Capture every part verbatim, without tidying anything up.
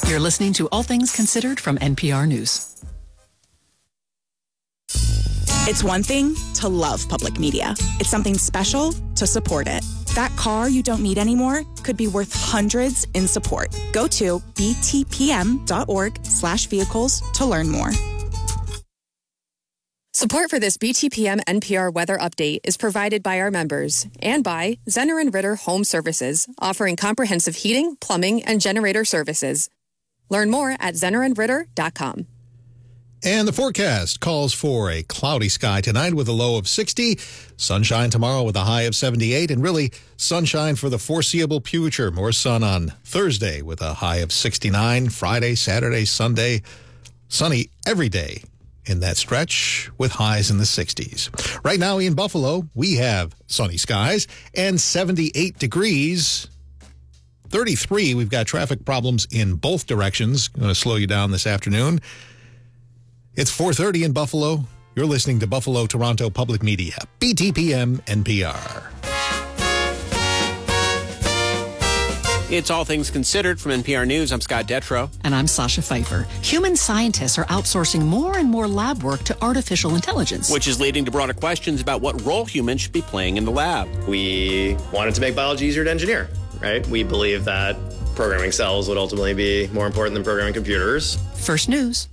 You're listening to All Things Considered from N P R News. It's one thing to love public media. It's something special to support it. That car you don't need anymore could be worth hundreds in support. Go to btpm.org slash vehicles to learn more. Support for this B T P M N P R weather update is provided by our members and by Zenner and Ritter Home Services, offering comprehensive heating, plumbing, and generator services. Learn more at zenner and ritter dot com. And the forecast calls for a cloudy sky tonight with a low of sixty, sunshine tomorrow with a high of seventy-eight, and really sunshine for the foreseeable future. More sun on Thursday with a high of sixty-nine, Friday, Saturday, Sunday, sunny every day in that stretch with highs in the sixties. Right now in Buffalo, we have sunny skies and seventy-eight degrees. thirty-three, we've got traffic problems in both directions. Going to slow you down this afternoon. It's four thirty in Buffalo. You're listening to Buffalo Toronto Public Media, B T P M N P R. It's All Things Considered from N P R News. I'm Scott Detrow. And I'm Sasha Pfeiffer. Human scientists are outsourcing more and more lab work to artificial intelligence, Which is leading to broader questions about what role humans should be playing in the lab. We wanted to make biology easier to engineer, right? We believe that programming cells would ultimately be more important than programming computers. First News.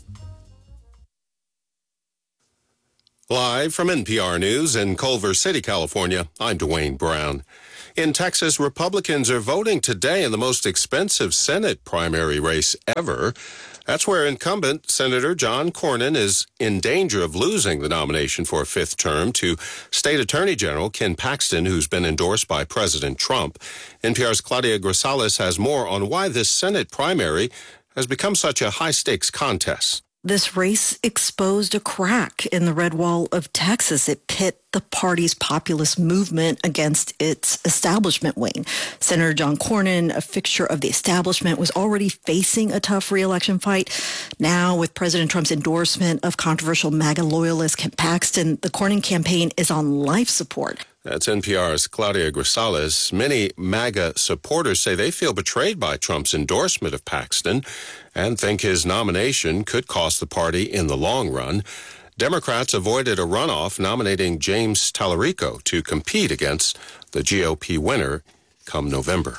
Live from N P R News in Culver City, California, I'm Dwayne Brown. In Texas, Republicans are voting today in the most expensive Senate primary race ever. That's where incumbent Senator John Cornyn is in danger of losing the nomination for a fifth term to State Attorney General Ken Paxton, who's been endorsed by President Trump. N P R's Claudia Grisales has more on why this Senate primary has become such a high-stakes contest. This race exposed a crack in the red wall of Texas. It pit the party's populist movement against its establishment wing. Senator John Cornyn, a fixture of the establishment, was already facing a tough re-election fight. Now, with President Trump's endorsement of controversial MAGA loyalist Ken Paxton, the Cornyn campaign is on life support. That's N P R's Claudia Grisales. Many MAGA supporters say they feel betrayed by Trump's endorsement of Paxton and think his nomination could cost the party in the long run. Democrats avoided a runoff nominating James Tallarico to compete against the G O P winner come November.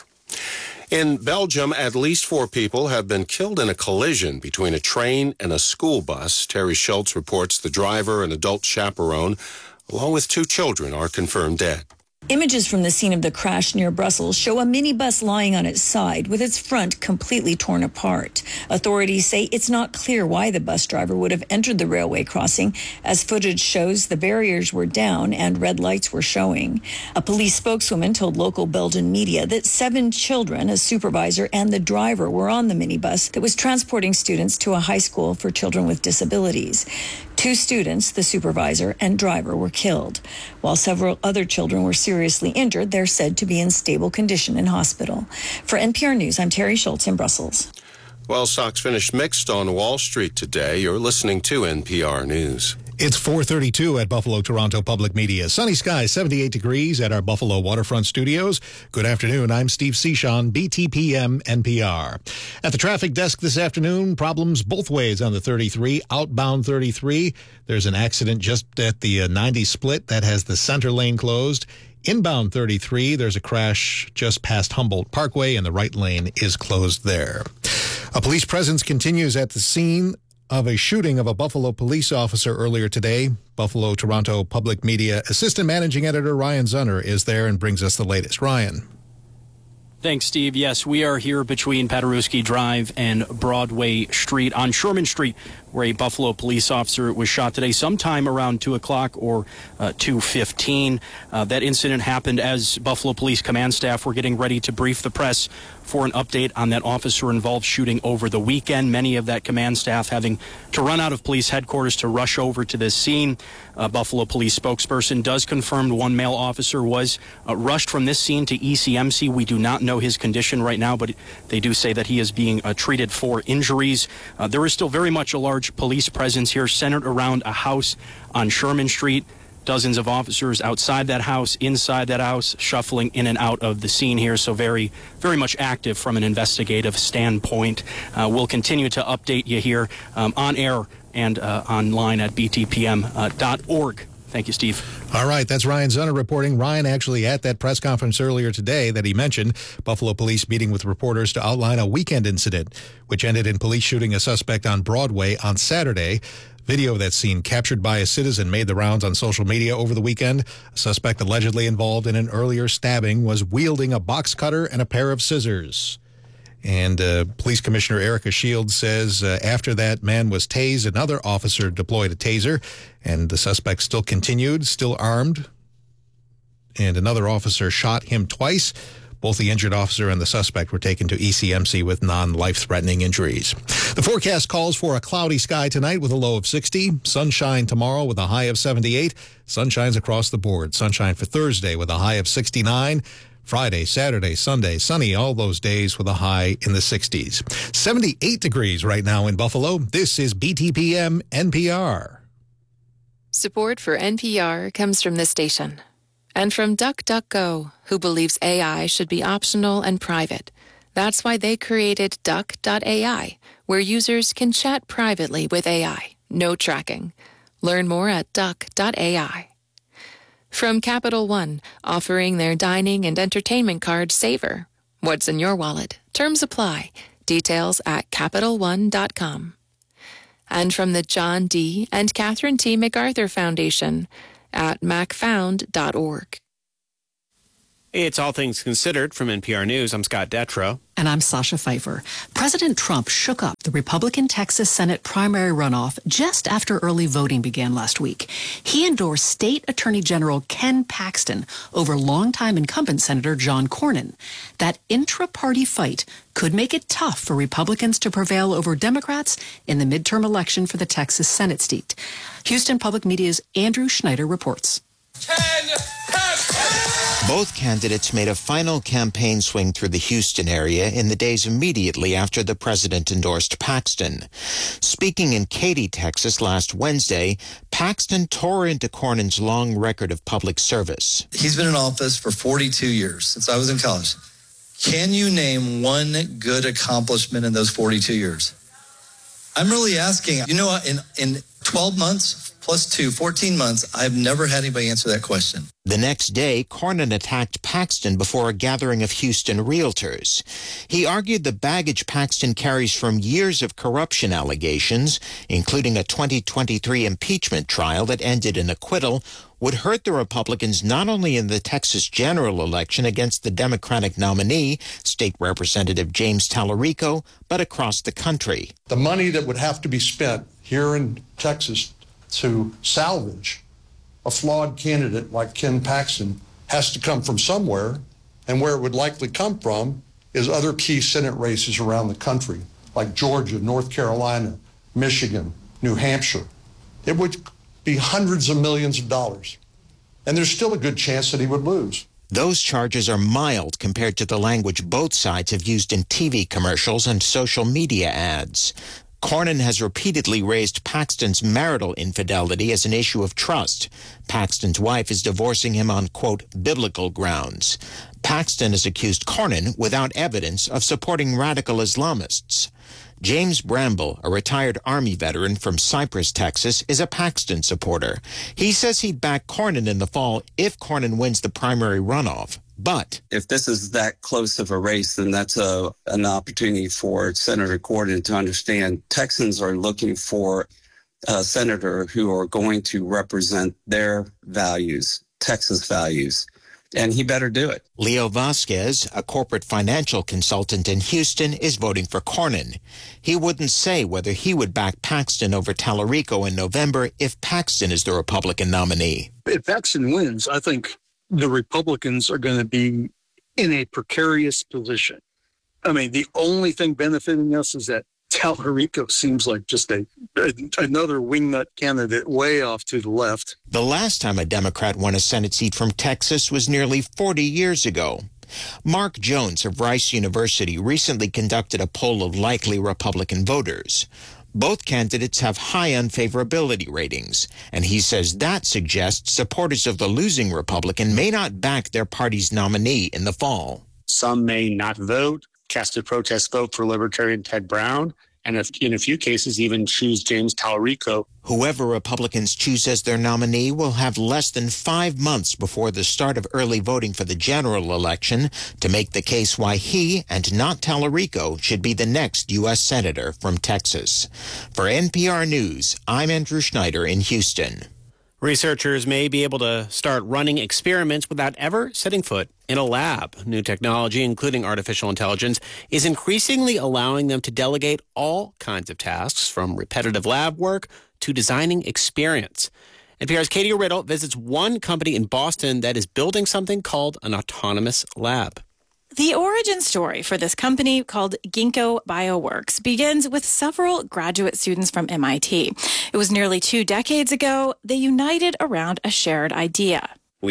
In Belgium, at least four people have been killed in a collision between a train and a school bus. Terry Schultz reports the driver and adult chaperone, along with two children, are confirmed dead. Images from the scene of the crash near Brussels show a minibus lying on its side with its front completely torn apart. Authorities say it's not clear why the bus driver would have entered the railway crossing, as footage shows the barriers were down and red lights were showing. A police spokeswoman told local Belgian media that seven children, a supervisor, and the driver were on the minibus that was transporting students to a high school for children with disabilities. Two students, the supervisor and driver, were killed. While several other children were seriously injured, they're said to be in stable condition in hospital. For N P R News, I'm Terry Schultz in Brussels. Well, stocks finished mixed on Wall Street today. You're listening to N P R News. It's four thirty-two at Buffalo Toronto Public Media. Sunny skies, seventy-eight degrees at our Buffalo Waterfront Studios. Good afternoon. I'm Steve Cichon, B T P M N P R. At the traffic desk this afternoon, problems both ways on the thirty-three, outbound thirty-three. There's an accident just at the uh, ninety split that has the center lane closed. Inbound thirty-three, there's a crash just past Humboldt Parkway, and the right lane is closed there. A police presence continues at the scene of a shooting of a Buffalo police officer earlier today. Buffalo Toronto Public Media Assistant Managing Editor Ryan Zunner is there and brings us the latest. Ryan. Thanks, Steve. Yes, we are here between Paderewski Drive and Broadway Street on Sherman Street, where a Buffalo police officer was shot today sometime around two o'clock or uh, two fifteen. Uh, that incident happened as Buffalo Police command staff were getting ready to brief the press for an update on that officer-involved shooting over the weekend. Many of that command staff having to run out of police headquarters to rush over to this scene. A Buffalo Police spokesperson does confirm one male officer was uh, rushed from this scene to E C M C. We do not know his condition right now, but they do say that he is being uh, treated for injuries. Uh, there is still very much a large police presence here centered around a house on Sherman Street. dozens of officers outside that house, inside that house, shuffling in and out of the scene here. So very, very much active from an investigative standpoint. Uh, we'll continue to update you here um, on air and uh, online at b t p m dot org. Thank you, Steve. All right, that's Ryan Zunner reporting. Ryan actually at that press conference earlier today that he mentioned, Buffalo police meeting with reporters to outline a weekend incident, which ended in police shooting a suspect on Broadway on Saturday. Video of that scene captured by a citizen made the rounds on social media over the weekend. A suspect allegedly involved in an earlier stabbing was wielding a box cutter and a pair of scissors. And uh, Police Commissioner Erica Shields says uh, after that man was tased, another officer deployed a taser, and the suspect still continued, still armed. And another officer shot him twice. Both the injured officer and the suspect were taken to E C M C with non-life-threatening injuries. The forecast calls for a cloudy sky tonight with a low of sixty. Sunshine tomorrow with a high of seventy-eight. Sunshines across the board. Sunshine for Thursday with a high of sixty-nine. Friday, Saturday, Sunday, sunny all those days with a high in the sixties. seventy-eight degrees right now in Buffalo. This is B T P M N P R. Support for N P R comes from this station and from DuckDuckGo, who believes A I should be optional and private. That's why they created Duck dot A I, where users can chat privately with A I. No tracking. Learn more at Duck dot A I. From Capital One, offering their dining and entertainment card Savor. What's in your wallet? Terms apply. Details at Capital One dot com. And from the John D. and Catherine T. MacArthur Foundation at mac found dot org. It's All Things Considered from N P R News. I'm Scott Detrow. And I'm Sasha Pfeiffer. President Trump shook up the Republican Texas Senate primary runoff just after early voting began last week. He endorsed State Attorney General Ken Paxton over longtime incumbent Senator John Cornyn. That intra-party fight could make it tough for Republicans to prevail over Democrats in the midterm election for the Texas Senate seat. Houston Public Media's Andrew Schneider reports. Both candidates made a final campaign swing through the Houston area in the days immediately after the president endorsed Paxton. Speaking in Katy, Texas last Wednesday, Paxton tore into Cornyn's long record of public service. He's been in office for forty-two years, since I was in college. Can you name one good accomplishment in those forty-two years? I'm really asking, you know, in, in twelve months, plus two, fourteen months, I've never had anybody answer that question. The next day, Cornyn attacked Paxton before a gathering of Houston realtors. He argued the baggage Paxton carries from years of corruption allegations, including a twenty twenty-three impeachment trial that ended in acquittal, would hurt the Republicans not only in the Texas general election against the Democratic nominee, State Representative James Tallarico, but across the country. The money that would have to be spent here in Texas to salvage a flawed candidate like Ken Paxton has to come from somewhere, and where it would likely come from is other key Senate races around the country, like Georgia, North Carolina, Michigan, New Hampshire. It would be hundreds of millions of dollars, and there's still a good chance that he would lose. Those charges are mild compared to the language both sides have used in T V commercials and social media ads. Cornyn has repeatedly raised Paxton's marital infidelity as an issue of trust. Paxton's wife is divorcing him on, quote, biblical grounds. Paxton has accused Cornyn, without evidence, of supporting radical Islamists. James Bramble, a retired Army veteran from Cypress, Texas, is a Paxton supporter. He says he'd back Cornyn in the fall if Cornyn wins the primary runoff. But if this is that close of a race, then that's a an opportunity for Senator Cornyn to understand Texans are looking for a senator who are going to represent their values, Texas values, and he better do it. Leo Vasquez, a corporate financial consultant in Houston, is voting for Cornyn. He wouldn't say whether he would back Paxton over Tallarico in November if Paxton is the Republican nominee. If Paxton wins, I think the Republicans are going to be in a precarious position. I mean, the only thing benefiting us is that Tallarico seems like just a, a another wingnut candidate way off to the left. The last time a Democrat won a Senate seat from Texas was nearly forty years ago. Mark Jones of Rice University recently conducted a poll of likely Republican voters. Both candidates have high unfavorability ratings, and he says that suggests supporters of the losing Republican may not back their party's nominee in the fall. Some may not vote, cast a protest vote for Libertarian Ted Brown, and if, in a few cases even choose James Talarico. Whoever Republicans choose as their nominee will have less than five months before the start of early voting for the general election to make the case why he and not Talarico should be the next U S Senator from Texas. For N P R News, I'm Andrew Schneider in Houston. Researchers may be able to start running experiments without ever setting foot in a lab. New technology, including artificial intelligence, is increasingly allowing them to delegate all kinds of tasks, from repetitive lab work to designing experience. N P R's Katie Riddle visits one company in Boston that is building something called an autonomous lab. The origin story for this company, called Ginkgo Bioworks, begins with several graduate students from M I T. It was nearly two decades ago. They united around a shared idea.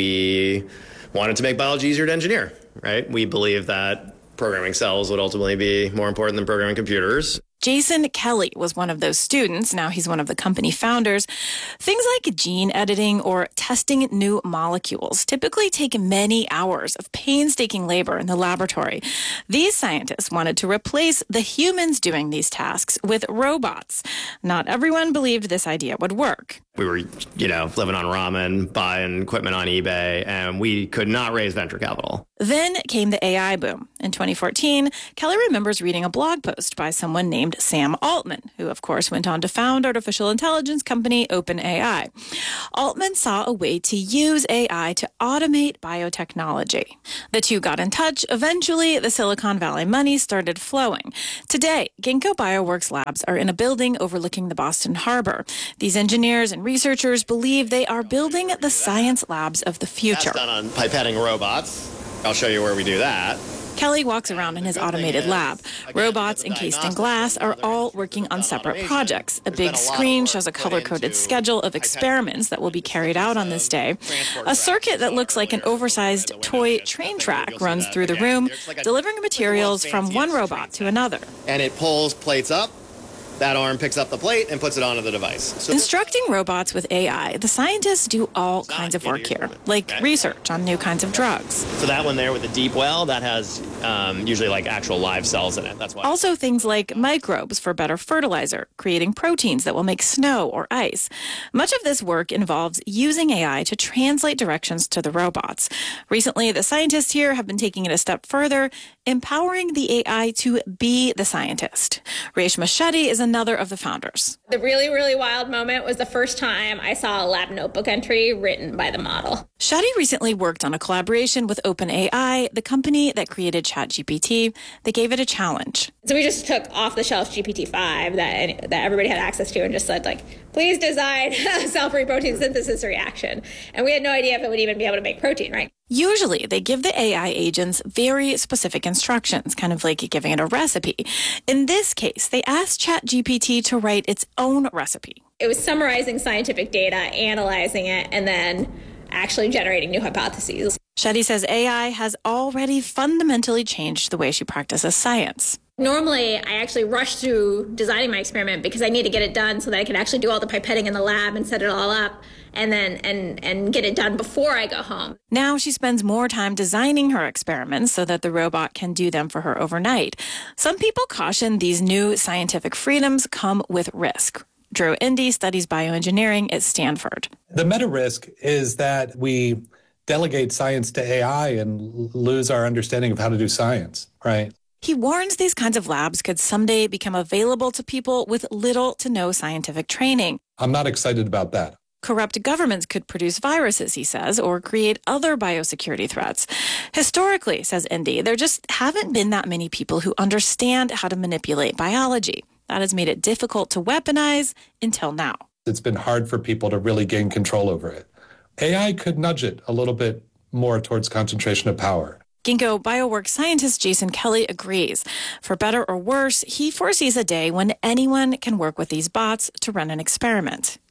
We wanted to make biology easier to engineer, right? We believe that programming cells would ultimately be more important than programming computers. Jason Kelly was one of those students. Now he's one of the company founders. Things like gene editing or testing new molecules typically take many hours of painstaking labor in the laboratory. These scientists wanted to replace the humans doing these tasks with robots. Not everyone believed this idea would work. We were, you know, living on ramen, buying equipment on eBay, and we could not raise venture capital. Then came the A I boom. In twenty fourteen, Kelly remembers reading a blog post by someone named Sam Altman, who, of course, went on to found artificial intelligence company OpenAI. Altman saw a way to use A I to automate biotechnology. The two got in touch. Eventually, the Silicon Valley money started flowing. Today, Ginkgo Bioworks labs are in a building overlooking the Boston Harbor. These engineers and researchers believe they are building the science labs of the future. That's done on pipetting robots. I'll show you where we do that. Kelly walks around in his automated lab. Robots encased in glass are all working on separate projects. A big screen shows a color-coded schedule of experiments that will be carried out on this day. A circuit that looks like an oversized toy train track runs through the room, delivering materials from one robot to another. And it pulls plates up. That arm picks up the plate and puts it onto the device. So Instructing robots with A I, the scientists do all kinds of work here, like research on new kinds of drugs. So that one there with the deep well, that has um, usually like actual live cells in it. That's why. Also things like microbes for better fertilizer, creating proteins that will make snow or ice. Much of this work involves using A I to translate directions to the robots. Recently, the scientists here have been taking it a step further, empowering the A I to be the scientist. Reshma Shetty is another of the founders. The really, really wild moment was the first time I saw a lab notebook entry written by the model. Shetty recently worked on a collaboration with OpenAI, the company that created ChatGPT. They gave it a challenge. So we just took off-the-shelf G P T five that that everybody had access to and just said, like, please design a cell-free protein synthesis reaction. And we had no idea if it would even be able to make protein, right? Usually, they give the A I agents very specific instructions, kind of like giving it a recipe. In this case, they asked ChatGPT to write its own recipe. It was summarizing scientific data, analyzing it, and then actually generating new hypotheses. Shetty says A I has already fundamentally changed the way she practices science. Normally, I actually rush through designing my experiment because I need to get it done so that I can actually do all the pipetting in the lab and set it all up and then and, and get it done before I go home. Now she spends more time designing her experiments so that the robot can do them for her overnight. Some people caution these new scientific freedoms come with risk. Drew Indy studies bioengineering at Stanford. The meta risk is that we delegate science to A I and lose our understanding of how to do science, right? He warns these kinds of labs could someday become available to people with little to no scientific training. I'm not excited about that. Corrupt governments could produce viruses, he says, or create other biosecurity threats. Historically, says Indy, there just haven't been that many people who understand how to manipulate biology. That has made it difficult to weaponize until now. It's been hard for people to really gain control over it. A I could nudge it a little bit more towards concentration of power. Ginkgo Bioworks scientist Jason Kelly agrees. For better or worse, he foresees a day when anyone can work with these bots to run an experiment.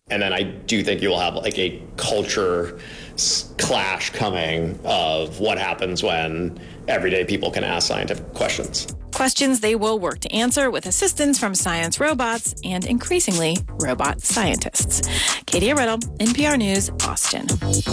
And then I do think you will have like a culture clash coming of what happens when everyday people can ask scientific questions. Questions they will work to answer with assistance from science robots and increasingly robot scientists. Katie Riddle, N P R News, Austin.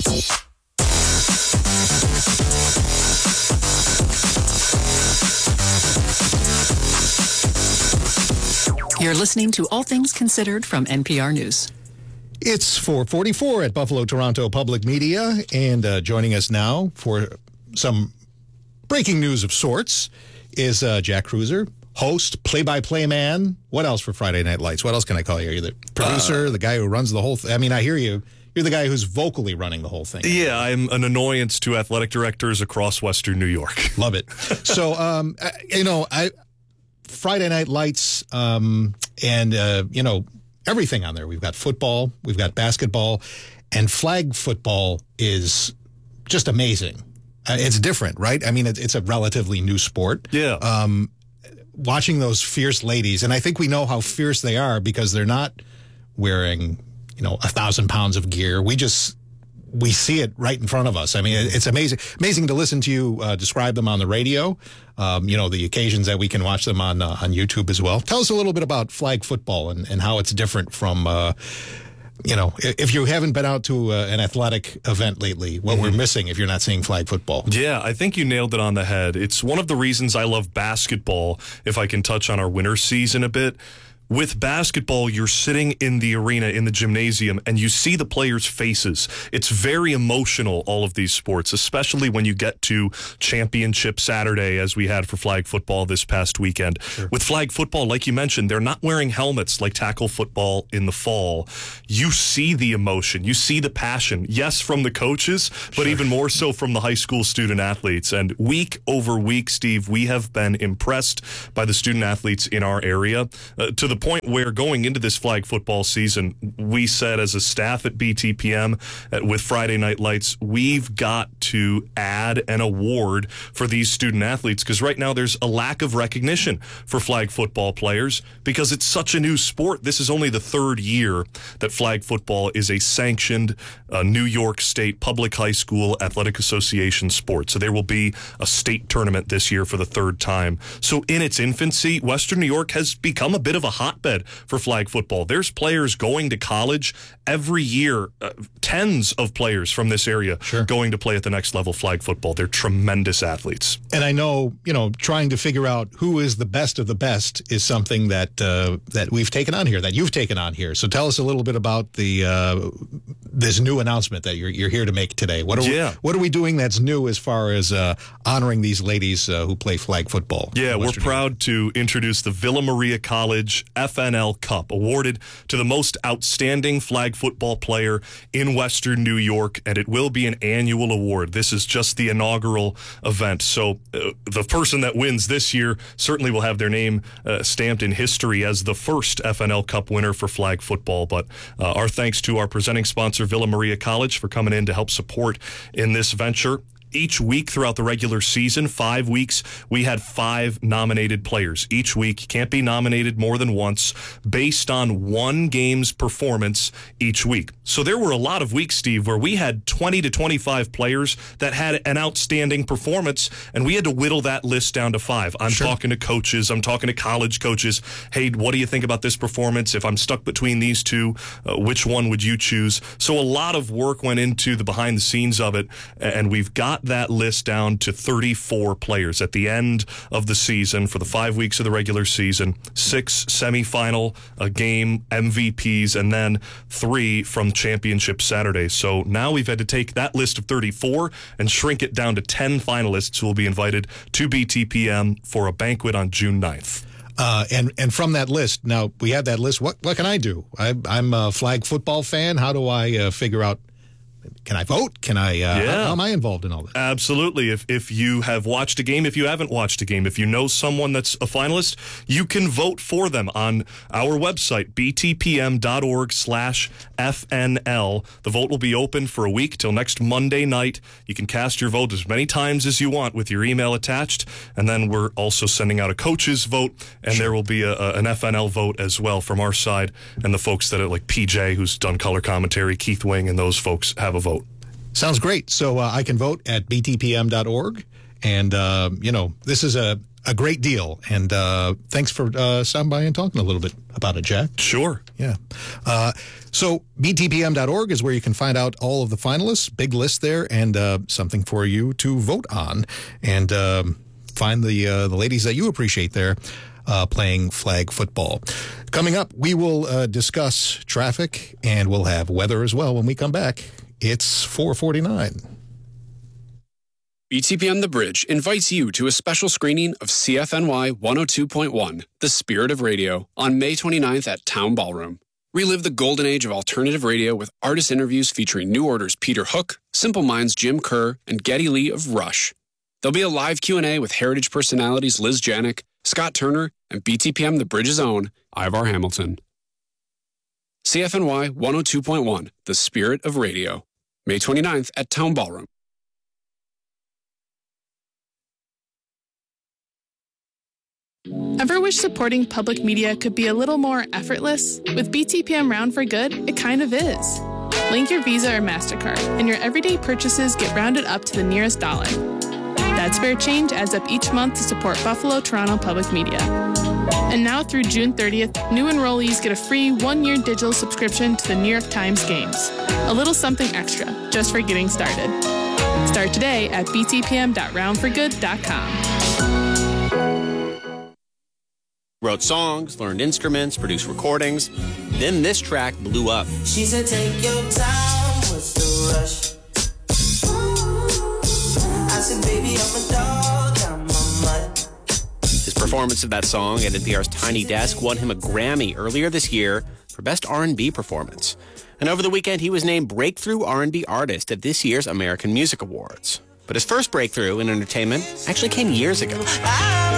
You're listening to All Things Considered from N P R News. It's four forty-four at Buffalo Toronto Public Media, and uh, joining us now for some breaking news of sorts is uh, Jack Kreuzer, host, play-by-play man. What else for Friday Night Lights? What else can I call you? You're the producer, uh, the guy who runs the whole thing. I mean, I hear you. You're the guy who's vocally running the whole thing. Yeah, I'm an annoyance to athletic directors across Western New York. Love it. So, um, I, you know, I Friday Night Lights um, and, uh, you know, everything on there. We've got football, we've got basketball, and flag football is just amazing. Uh, it's different, right? I mean, it, it's a relatively new sport. Yeah. Um, watching those fierce ladies, and I think we know how fierce they are because they're not wearing, you know, a thousand pounds of gear. We just, we see it right in front of us. I mean, it's amazing, amazing to listen to you uh, describe them on the radio. Um, you know, the occasions that we can watch them on uh, on YouTube as well. Tell us a little bit about flag football and, and how it's different from, uh, you know, if you haven't been out to uh, an athletic event lately, what mm-hmm. we're missing if you're not seeing flag football. Yeah, I think you nailed it on the head. It's one of the reasons I love basketball, if I can touch on our winter season a bit. With basketball, you're sitting in the arena, in the gymnasium, and you see the players' faces. It's very emotional, all of these sports, especially when you get to Championship Saturday, as we had for flag football this past weekend. Sure. With flag football, like you mentioned, they're not wearing helmets like tackle football in the fall. You see the emotion. You see the passion. Yes, from the coaches, but sure. even more so from the high school student athletes. And week over week, Steve, we have been impressed by the student athletes in our area uh, to the point where going into this flag football season, we said as a staff at B T P M uh, with Friday Night Lights, we've got to add an award for these student athletes because right now there's a lack of recognition for flag football players because it's such a new sport. This is only the third year that flag football is a sanctioned uh, New York State Public High School Athletic Association sport. So there will be a state tournament this year for the third time. So in its infancy, Western New York has become a bit of a hot hotbed for flag football. There's players going to college every year, uh, tens of players from this area sure. going to play at the next level flag football. They're tremendous athletes. And I know, you know, trying to figure out who is the best of the best is something that uh, that we've taken on here, that you've taken on here. So tell us a little bit about the uh, this new announcement that you're you're here to make today. What are yeah. we, what are we doing that's new as far as uh, honoring these ladies uh, who play flag football? Yeah, we're proud to introduce the Villa Maria College F N L Cup, awarded to the most outstanding flag football player in Western New York, and it will be an annual award. This is just the inaugural event. So uh, the person that wins this year certainly will have their name uh, stamped in history as the first F N L Cup winner for flag football. But uh, our thanks to our presenting sponsor, Villa Maria College, for coming in to help support in this venture. Each week throughout the regular season, five weeks, we had five nominated players. Each week, you can't be nominated more than once based on one game's performance each week. So there were a lot of weeks, Steve, where we had twenty to twenty-five players that had an outstanding performance, and we had to whittle that list down to five. I'm sure. talking to coaches. I'm talking to college coaches. Hey, what do you think about this performance? If I'm stuck between these two, uh, which one would you choose? So a lot of work went into the behind the scenes of it, and we've got that list down to thirty-four players at the end of the season for the five weeks of the regular season, six semifinal uh, game M V Ps, and then three from Championship Saturday. So now we've had to take that list of thirty-four and shrink it down to ten finalists who will be invited to B T P M for a banquet on June ninth. Uh, and and from that list, now we have that list. What what can I do? I, I'm a flag football fan. How do I uh, figure out Can I vote? Can I? Uh, Yeah. How am I involved in all this? Absolutely. If if you have watched a game, if you haven't watched a game, if you know someone that's a finalist, you can vote for them on our website, b t p m dot org slash F N L. The vote will be open for a week till next Monday night. You can cast your vote as many times as you want with your email attached. And then we're also sending out a coach's vote, and sure. there will be a, a, an F N L vote as well from our side. And the folks that are like P J, who's done color commentary, Keith Wing, and those folks have a vote. Sounds great. So uh, I can vote at b t p m dot org. And, uh, you know, this is a, a great deal. And uh, thanks for uh, stopping by and talking a little bit about it, Jack. Sure. Yeah. Uh, so b t p m dot org is where you can find out all of the finalists, big list there, and uh, something for you to vote on. And um, find the, uh, the ladies that you appreciate there. Uh, playing flag football. Coming up, we will uh, discuss traffic, and we'll have weather as well when we come back. It's four forty-nine. B T P M The Bridge invites you to a special screening of C F N Y one oh two point one, The Spirit of Radio, on May twenty-ninth at Town Ballroom. Relive the golden age of alternative radio with artist interviews featuring New Order's Peter Hook, Simple Minds' Jim Kerr, and Geddy Lee of Rush. There'll be a live Q and A with Heritage personalities Liz Janik, Scott Turner, and B T P M The Bridge's own Ivar Hamilton. C F N Y one oh two point one, The Spirit of Radio. May twenty-ninth at Town Ballroom. Ever wish supporting public media could be a little more effortless? With B T P M Round for Good, it kind of is. Link your Visa or MasterCard, and your everyday purchases get rounded up to the nearest dollar. That spare change adds up each month to support Buffalo Toronto Public Media. And now through June thirtieth, new enrollees get a free one-year digital subscription to the New York Times games. A little something extra, just for getting started. Start today at b t p m dot round for good dot com. Wrote songs, learned instruments, produced recordings. Then this track blew up. She said, take your time, what's the rush? I said, baby, I'm a dog, I'm a mutt. His performance of that song at N P R's Tiny Desk won him a Grammy earlier this year for Best R and B Performance. And over the weekend, he was named Breakthrough R and B Artist at this year's American Music Awards. But his first breakthrough in entertainment actually came years ago.